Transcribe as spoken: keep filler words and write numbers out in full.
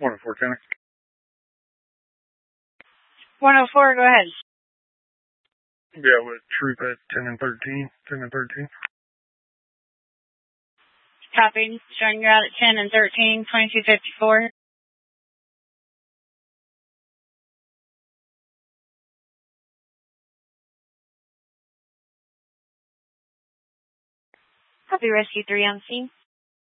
one oh four, ten. one oh four, go ahead. Yeah, with Troop at ten and thirteen. ten and thirteen. Copied. Showing you're out at ten and thirteen, twenty-two fifty-four. Copy, Rescue three on scene.